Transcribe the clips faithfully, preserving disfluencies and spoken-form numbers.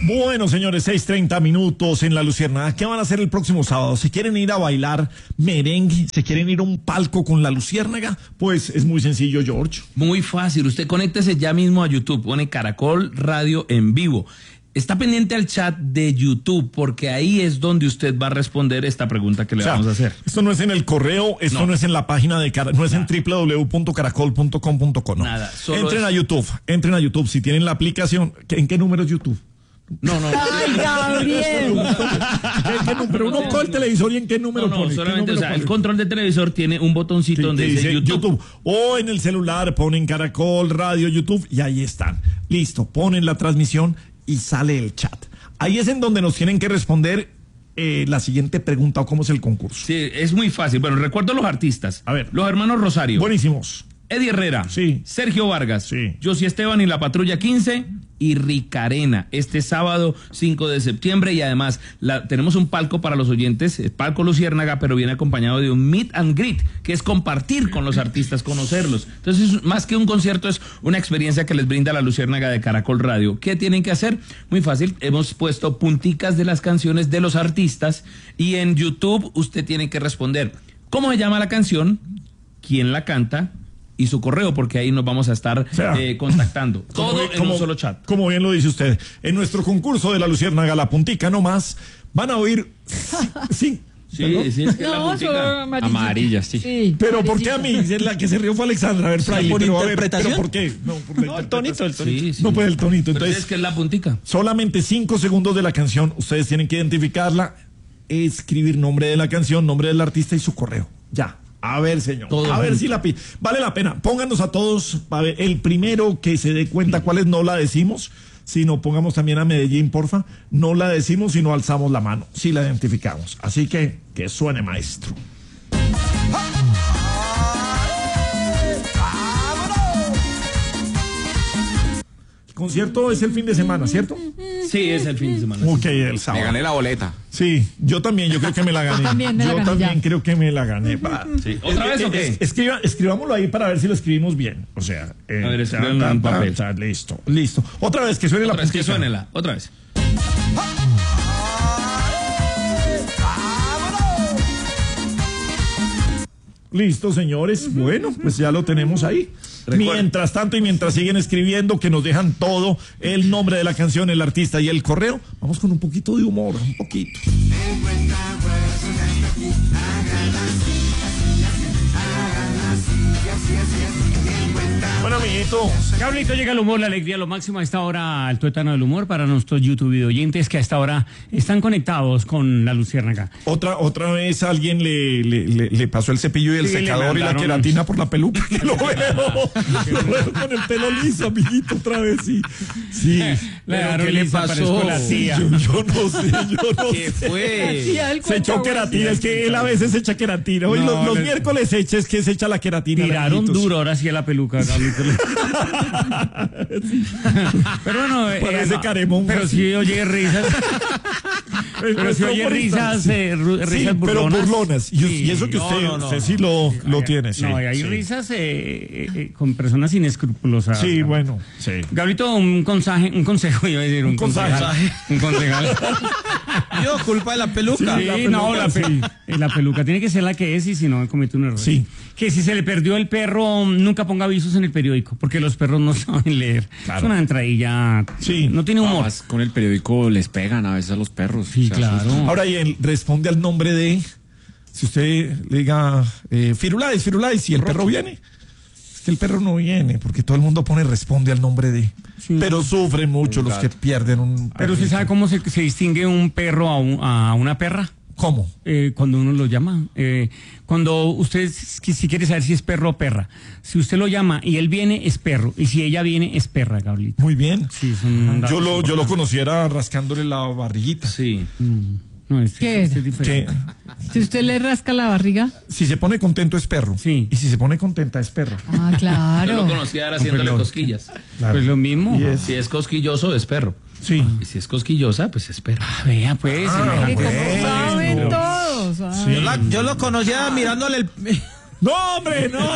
Bueno, señores, seis treinta minutos en La Luciérnaga. ¿Qué van a hacer el próximo sábado? ¿Se quieren ir a bailar merengue? ¿Se quieren ir a un palco con La Luciérnaga? Pues es muy sencillo, George. Muy fácil. Usted conéctese ya mismo a YouTube. Pone Caracol Radio en vivo. Está pendiente al chat de YouTube porque ahí es donde usted va a responder esta pregunta que le o sea, vamos a hacer. Esto no es en el correo, esto no, no es en la página de Caracol, no es Nada. en w w w punto caracol punto com punto co. No. Nada. Entren es... a YouTube, entren a YouTube. Si tienen la aplicación, ¿en qué número es YouTube? No, no. Ay, Gabriel. Pero uno coge el televisor y en qué número no, no, pone. solamente, número o sea, pone? el control de televisor tiene un botoncito sí, donde dice, dice YouTube. YouTube. O en el celular ponen Caracol Radio YouTube y ahí están. Listo, ponen la transmisión y sale el chat. Ahí es en donde nos tienen que responder eh, la siguiente pregunta o cómo es el concurso. Sí, es muy fácil. Bueno, recuerdo los artistas. A ver. Los hermanos Rosario. Buenísimos. Eddie Herrera. Sí. Sergio Vargas. Sí. Josie Esteban y la Patrulla quince. Y Ricarena. Este sábado cinco de septiembre. Y además la, tenemos un palco para los oyentes. El palco Luciérnaga, pero viene acompañado de un meet and greet, que es compartir con los artistas, conocerlos. Entonces, más que un concierto, es una experiencia que les brinda la Luciérnaga de Caracol Radio. ¿Qué tienen que hacer? Muy fácil. Hemos puesto punticas de las canciones de los artistas. Y en YouTube usted tiene que responder cómo se llama la canción, quién la canta y su correo, porque ahí nos vamos a estar o sea, eh, contactando. Todo bien, en como, un solo chat. Como bien lo dice usted, en nuestro concurso de La Luciérnaga, la puntica nomás, van a oír... sí. Sí, sí, es que no, la puntica amarillas, sí. sí. Pero ¿por qué a mí? La que se rió fue Alexandra. A ver, Fraile, ¿Por pero, interpretación? A ver, ¿pero por qué? No, por no el tonito, el tonito. Sí, sí. No, pues el tonito. Pero Entonces, es que es la puntica. Solamente cinco segundos de la canción. Ustedes tienen que identificarla, escribir nombre de la canción, nombre del artista y su correo. Ya. A ver, señor. Todo a ver junto. Si la pi... Vale la pena. Pónganos a todos. A ver, el primero que se dé cuenta cuáles no la decimos, sino pongamos también a Medellín, porfa. No la decimos, sino alzamos la mano. Sí la identificamos. Así que, que suene, maestro. El concierto es el fin de semana, ¿cierto? Sí, es el fin de semana. Ok, el sábado. Me gané la boleta. Sí, yo también, yo creo que me la gané. Yo también, me yo la gané también ya. creo que me la gané. Pa. Sí. ¿Otra vez o qué? Escriba, escribámoslo ahí para ver si lo escribimos bien. O sea, eh, a ver, escríbanlo en papel. Ta, ta, listo, listo. Otra vez, que suene otra la vez, puntica. que suénela, otra vez. Listo, señores. Bueno, pues ya lo tenemos ahí. Recuerda. Mientras tanto y mientras siguen escribiendo, que nos dejan todo, el nombre de la canción, el artista y el correo, vamos con un poquito de humor, un poquito. Bueno, amiguito. Cablito, llega el humor, la alegría, lo máximo a esta hora, al tuétano del humor para nuestros YouTube oyentes que a esta hora están conectados con La Luciérnaga. Otra otra vez alguien le, le, le, le pasó el cepillo y el sí, secador y la queratina por la peluca. Que lo veo, lo veo con el pelo liso, amiguito, otra vez, sí. Sí. La ¿Qué le pasó? La tía. Yo, yo no sé, yo no ¿Qué sé. fue? Se echó queratina, es que él a veces echa queratina. Hoy No, los, los le... miércoles echa, es que se echa la queratina. Tiraron amiguitos. duro ahora sí a la peluca, Cablito. Pero bueno, parece eh, no, caremón. pero si oye risas. Pero si oye risas, eh, risas sí, burlonas. pero burlonas. Y, Sí. y eso que usted, No, no, no. usted sí lo, lo tiene. Sí, no, y hay sí. risas eh, eh, eh, con personas inescrupulosas. Sí, bueno, sí. Gablito, un consejo, un consejo, iba a decir, un, Un concejal. consejo. Un concejal. Yo, culpa de la peluca. Sí, la no, peluca, la, pe sí. eh, la peluca tiene que ser la que es y si no comete un error. Sí. Que si se le perdió el perro, nunca ponga avisos en el periódico, porque los perros no saben leer. Claro. Es una entradilla. Sí. No tiene humor. Además, con el periódico les pegan a veces a los perros. Sí, Se claro. asustan. Ahora, y él responde al nombre de, si usted le diga, eh, Firulais, Firulais, y el perro viene. Es que el perro no viene, porque todo el mundo pone responde al nombre de. Sí. Pero sufren mucho los que pierden un. Pero ¿usted sabe cómo se, se distingue un perro a, un, a una perra? ¿Cómo? Eh, cuando uno lo llama. Eh, cuando usted, si quiere saber si es perro o perra, si usted lo llama y él viene, es perro. Y si ella viene, es perra, Gablito. Muy bien. Sí, es un dato Yo lo, yo lo importante. conociera rascándole la barriguita. Sí. Mm, no, es, ¿Qué es, es? es diferente. Que Si usted le rasca la barriga. si se pone contento es perro. Sí. Y si se pone contenta es perro. Ah, Yo claro. lo conocía ahora haciéndole Pero- cosquillas. Claro. Pues lo mismo. Y es- Si es cosquilloso, es perro. Sí. Y si es cosquillosa, pues es perro. Ah, vea, pues. Ah, Mire cómo bueno. saben todos. Ay. Sí. Yo, la- yo lo conocía mirándole el, No, hombre, no.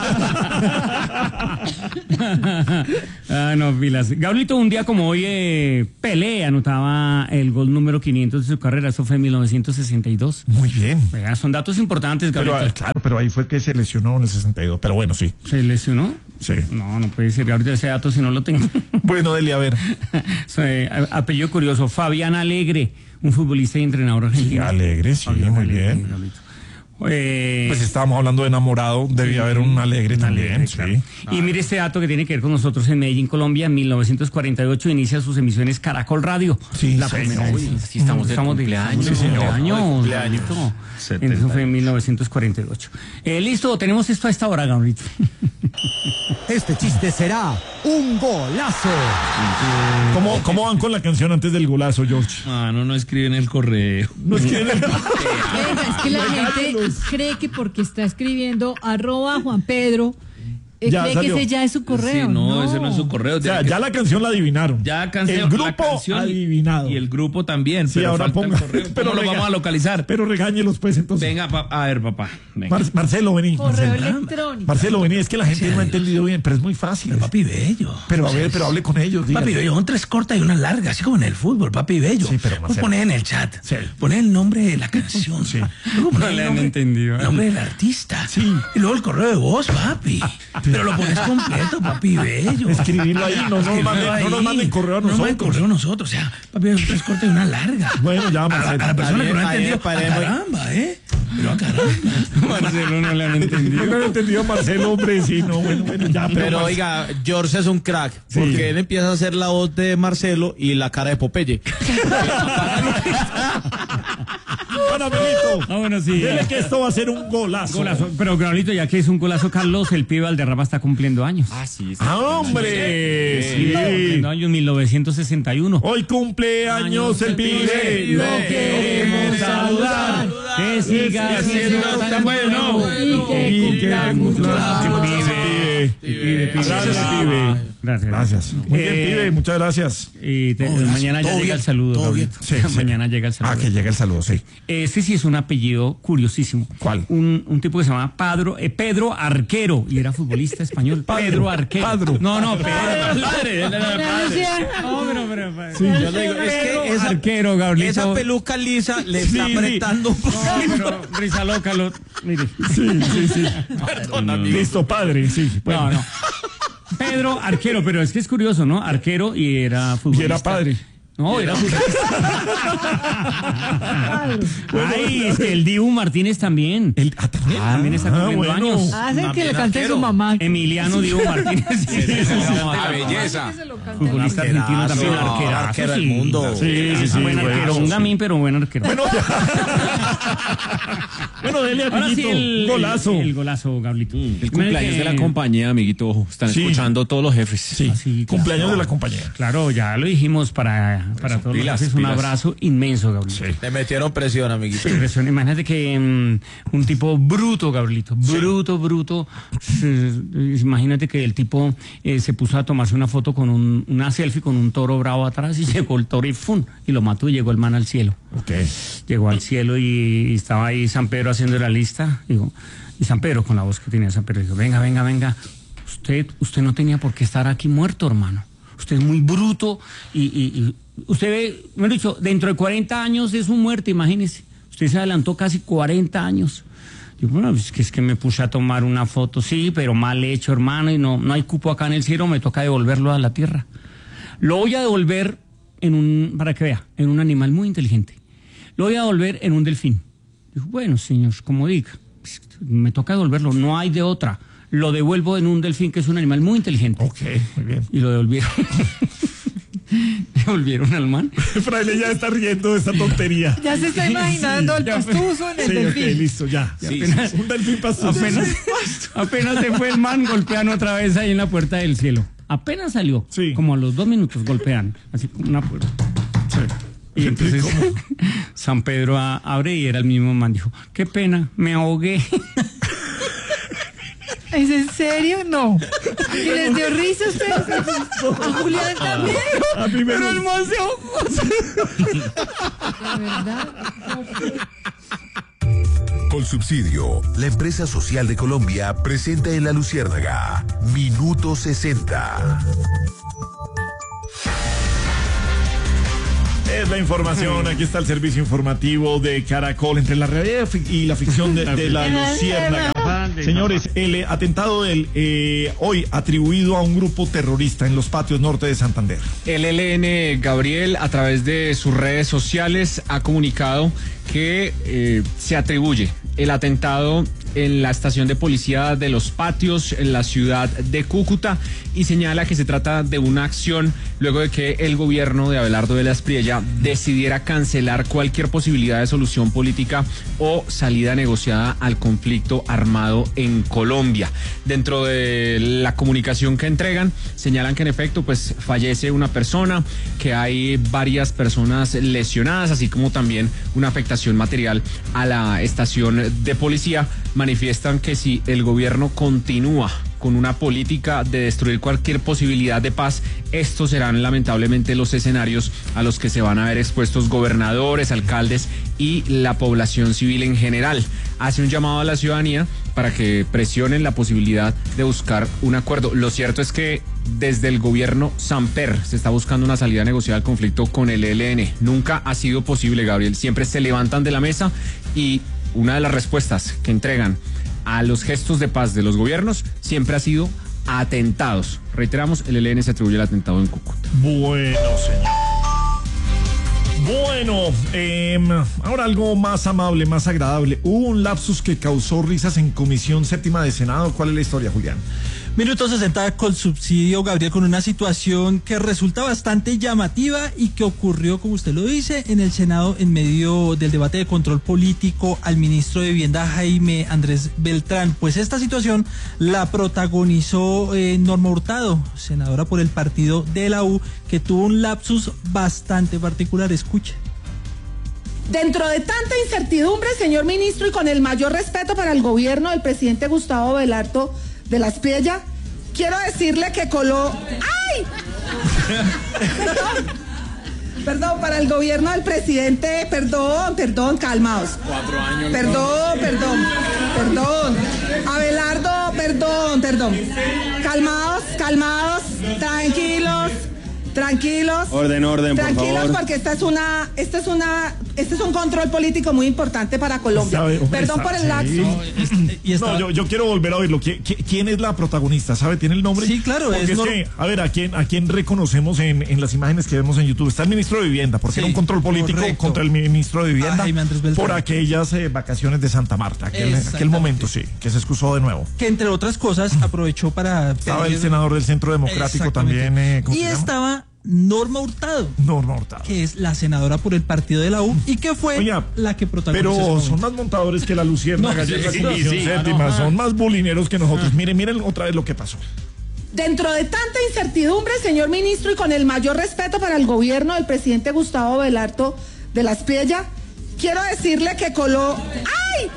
Ah, no, pilas. Gablito, un día como hoy, eh, Pelé anotaba el gol número quinientos de su carrera. Eso fue en mil novecientos sesenta y dos. Muy bien. Oiga, son datos importantes, Pero, Gablito. ah, claro, pero ahí fue que se lesionó en el sesenta y dos. Pero bueno, sí. ¿Se lesionó? Sí. No, no puede ser. Gablito, ese dato si no lo tengo. Bueno, Deli, a ver. Sí, a- apellido curioso, Fabián Alegre, un futbolista y entrenador Sí, argentino. Alegre, sí, Fabián muy Alegre, bien. Gablito. Eh, Pues estábamos hablando de enamorado, debía haber un alegre un también, alegre, sí. claro. Y mire este dato que tiene que ver con nosotros en Medellín, Colombia. En mil novecientos cuarenta y ocho inicia sus emisiones Caracol Radio. Sí, la señor. primera vez. Uy, sí, estamos de cumpleaños. estamos de Sí, señor. cumpleaños, De cumpleaños. Gablito. Eso fue en mil novecientos cuarenta y ocho. Eh, listo, tenemos esto a esta hora, Gablito. Este chiste será un golazo. ¿Cómo, ¿Cómo van con la canción antes del golazo, George? Ah, no, no escriben el correo. No es que... Venga, es que la gente cree que porque está escribiendo arroba Juan Pedro, eh, Ya cree salió. que ese ya es su correo. Sí, no, ese no es su correo. O sea, ya la canción la adivinaron. Ya canción, El grupo la canción y- adivinado. Y el grupo también. Sí, pero ahora falta el ponga. correo. ¿Cómo pero lo rega- vamos a localizar? Pero regáñelos, pues, entonces. Venga, pa- a ver, papá. Venga. Mar- Marcelo, vení. Correo Marcelo. electrónico. Marcelo, vení. Es que la gente no ha entendido bien, pero es muy fácil. Papi Bello. Pero a ver, pero hable con ellos. Papi dígale. Bello, son tres cortas y una larga, así como en el fútbol, Papi Bello. Sí, pero Vos Marcelo. ponés en el chat, Sí. ponés el nombre de la canción. Sí. Luego ponés No el le han nombre, entendido. el nombre del artista. Sí. Y luego el correo de voz, papi. Pero lo pones completo, Papi Bello. Escribirlo ahí, no nos Escribirlo manden- no ahí. nos manden correo a No nos manden nosotros. correo a nosotros. O sea, Papi Bello, son tres cortas y una larga. Bueno, ya, A la, a Marcelo. la persona que no ha Ahí- ahí entendido, me paré muy- caramba, ¿eh? Pero a caramba. Marcelo no le han No entendido. lo han entendido, Marcelo, hombre. Sí, no, bueno, bueno, ya. Pero Mar- oiga, George es un crack, Sí. porque él empieza a hacer la voz de Marcelo y la cara de Popeye. Bueno, amiguito. Ah, bueno, sí. Dile que esto va a ser un golazo. Golazo. Pero, Gablito, ya que es un golazo, Carlos, el pibe Valderrama está cumpliendo años. Ah, sí. sí. ¡Ah, hombre! Sí. Cumpliendo años mil novecientos sesenta y uno. Hoy cumple años el pibe. Lo queremos saludar. Que siga siendo tan bueno. Y que pibe. Pibe, pibe. Gracias, pibe. Gracias. Gracias. Muy bien, Eh, pibe. Muchas gracias. Y te- Todo mañana ya todo llega bien, el saludo, todo bien. Gablito. Sí, sí. Mañana llega el saludo. Ah, que llegue el saludo, sí. Ese sí es un apellido curiosísimo. ¿Cuál? Un, un tipo que se llama Padro, eh, Pedro Arquero y era futbolista español. Pedro Arquero. Padro. No, no, Pedro. Padre, él era padre. No, pero, pero, pero- Yo le digo, es Pedro que esa, Arquero, Gablito. esa peluca lisa le Sí, está sí. apretando un No, poquito. pero risa loca, lo, mire. Sí, sí, sí. Listo, padre, sí. Bueno. No, no. Pedro Arquero, pero es que es curioso, ¿no? Arquero y era futbolista. Y era padre. No, era futbolista. Ay, es que el Dibu Martínez también. El, ah, también. También está cumpliendo bueno. años. Hace que le cante su mamá. Emiliano Dibu Martínez. Sí, sí, sí, La belleza. futbolista argentino también, Arquerazo, arquerazo, arquero del sí. mundo. Sí, sí, sí. Buen bueno, arquero, un sí. gamín, pero buen arquero. Bueno, bueno, dele, Ahora sí, amiguito. el, Un golazo. El, el golazo, Gablito. El cumpleaños de la compañía, amiguito. Ojo, están Sí. escuchando todos los jefes. Sí, Así, cumpleaños de la compañía. Claro, ya lo dijimos para, para todos pilas, los jefes, un pilas. abrazo inmenso, Gablito. Sí. Le metieron presión, amiguito. Impresión. Imagínate que mm, un tipo bruto, Gabrielito, bruto, bruto. eh, imagínate que el tipo eh, se puso a tomarse una foto con un, una selfie con un toro bravo atrás y llegó el toro y ¡fum! Y lo mató y llegó el man al cielo. Ok. Llegó al cielo y, y estaba ahí San Pedro haciendo la lista. Digo, y San Pedro, con la voz que tenía San Pedro, dijo, venga, venga, venga. Usted, usted no tenía por qué estar aquí muerto, hermano. Usted es muy bruto y, y, y usted ve, me he dicho, dentro de cuarenta años es un muerto, imagínese. Usted se adelantó casi cuarenta años. Digo, bueno, es que, es que me puse a tomar una foto, sí, pero mal hecho, hermano, y no, no hay cupo acá en el cielo, me toca devolverlo a la tierra. Lo voy a devolver en un, para que vea, en un animal muy inteligente. Lo voy a devolver en un delfín. Dijo, bueno, señor, como diga, pues, me toca devolverlo, no hay de otra. Lo devuelvo en un delfín, que es un animal muy inteligente. Ok, muy bien. Y lo devolvieron. Devolvieron al man. Fraile ya está riendo de esta tontería. Ya se está imaginando el ya, pastuso en el Sí, ok, delfín. listo, ya. ya. apenas- Un delfín pastuso. Apenas, apenas se fue el man, golpean otra vez ahí en la puerta del cielo. Apenas salió, Sí. como a los dos minutos golpean, así como una puerta. Sí. Y entonces San Pedro a- abre y era el mismo man, dijo, qué pena, me ahogué. ¿Es en serio? No. ¿Y les dio risa a ustedes? A Julián también. A mí me Pero el man se ahogó. La verdad. Colsubsidio, la empresa social de Colombia, presenta en La Luciérnaga Minuto sesenta. Es la información, aquí está el servicio informativo de Caracol entre la realidad y la ficción de, de La Luciérnaga. Señores, el atentado del eh, hoy atribuido a un grupo terrorista en los patios norte de Santander. El E L N, Gabriel, a través de sus redes sociales ha comunicado que eh, se atribuye el atentado en la estación de policía de Los Patios, en la ciudad de Cúcuta, y señala que se trata de una acción luego de que el gobierno de Abelardo Vélez Priella decidiera cancelar cualquier posibilidad de solución política o salida negociada al conflicto armado en Colombia. Dentro de la comunicación que entregan, señalan que en efecto pues fallece una persona, que hay varias personas lesionadas, así como también una afectación material a la estación de policía. Manifiestan que si el gobierno continúa con una política de destruir cualquier posibilidad de paz, estos serán lamentablemente los escenarios a los que se van a ver expuestos gobernadores, alcaldes y la población civil en general. Hace un llamado a la ciudadanía para que presionen la posibilidad de buscar un acuerdo. Lo cierto es que desde el gobierno Samper se está buscando una salida negociada al conflicto con el E L N. Nunca ha sido posible, Gabriel. Siempre se levantan de la mesa y una de las respuestas que entregan a los gestos de paz de los gobiernos siempre ha sido atentados. Reiteramos, el E L N se atribuye el atentado en Cúcuta. Bueno, señor. Bueno, eh, ahora algo más amable, más agradable. Hubo un lapsus que causó risas en Comisión Séptima de Senado. ¿Cuál es la historia, Julián? Minuto sesenta con subsidio, Gabriel, con una situación que resulta bastante llamativa y que ocurrió, como usted lo dice, en el Senado en medio del debate de control político al ministro de Vivienda, Jaime Andrés Beltrán. Pues esta situación la protagonizó eh, Norma Hurtado, senadora por el partido de la U, que tuvo un lapsus bastante particular. Escuche. Dentro de tanta incertidumbre, señor ministro, y con el mayor respeto para el gobierno del presidente Gustavo Abelardo de las Priella, quiero decirle que coló... ¡Ay! Perdón. Perdón, para el gobierno del presidente, perdón, perdón, calmaos. Cuatro años. Perdón, perdón, perdón. Abelardo, perdón, perdón. Calmaos, calmaos, tranquilos. Tranquilos. Orden, orden, por Tranquilos, favor. porque esta es una, esta es una, este es un control político muy importante para Colombia. ¿Sabe? Perdón por el lapsus. Sí. Y está... No, yo, yo quiero volver a oírlo. ¿Qui- qui- ¿Quién es la protagonista? ¿Sabe? ¿Tiene el nombre? Sí, claro. Porque Es, es Nor- que, a ver, ¿a quién, a quién reconocemos en, en las imágenes que vemos en YouTube? Está el ministro de Vivienda, porque Sí, era un control político correcto. contra el ministro de Vivienda Ah, Jaime Andrés Beltrán. por aquellas eh, vacaciones de Santa Marta. Aquel, aquel momento, sí, que se excusó de nuevo. que entre otras cosas aprovechó para... Estaba el pedir- senador del Centro Democrático Exactamente. también. Eh, ¿cómo Y se llama? estaba Norma Hurtado, Norma Hurtado. que es la senadora por el partido de la U y que fue Oiga, la que protagonizó. Pero ese son momento. más montadores que la Luciérnaga, No, y la sí, Comisión sí, Séptima, no, son más bulineros que nosotros. Miren, miren otra vez lo que pasó. Dentro de tanta incertidumbre, señor ministro, y con el mayor respeto para el gobierno del presidente Gustavo Abelardo de las Priella, quiero decirle que coló... ¡Ay!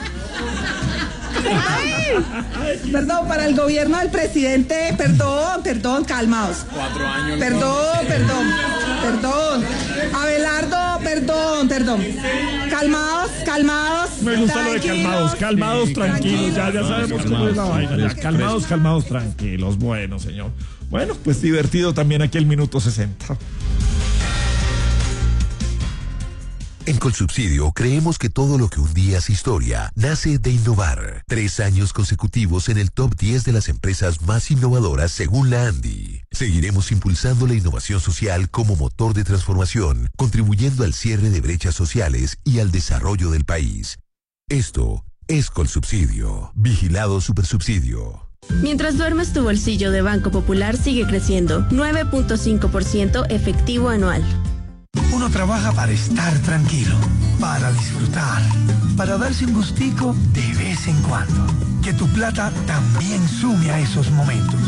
¡Ay! Perdón, para el gobierno del presidente, perdón, perdón, calmaos. Cuatro años. Perdón, perdón, perdón. Abelardo, perdón, perdón. Calmaos, calmaos. Me gusta lo de tranquilos. calmados, calmados, Sí, tranquilos. Ya, ya sabemos cómo es la vaina. Ya, fresco, calmados, calmados, tranquilos. Bueno, señor. Bueno, pues divertido también aquí el minuto sesenta. En Colsubsidio creemos que todo lo que un día es historia nace de innovar. Tres años consecutivos en el top diez de las empresas más innovadoras según la ANDI. Seguiremos impulsando la innovación social como motor de transformación, contribuyendo al cierre de brechas sociales y al desarrollo del país. Esto es Colsubsidio. Vigilado Supersubsidio. Mientras duermes, tu bolsillo de Banco Popular sigue creciendo. nueve punto cinco por ciento efectivo anual. Uno trabaja para estar tranquilo, para disfrutar, para darse un gustico de vez en cuando. Que tu plata también sume a esos momentos.